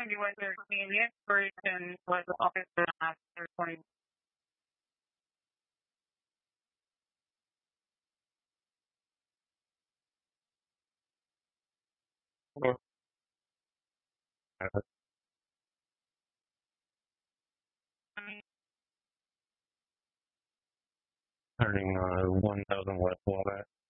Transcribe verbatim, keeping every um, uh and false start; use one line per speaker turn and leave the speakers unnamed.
you went there, and the expiration was August after twenty.
Well, uh, turning uh, one thousand West Wabash.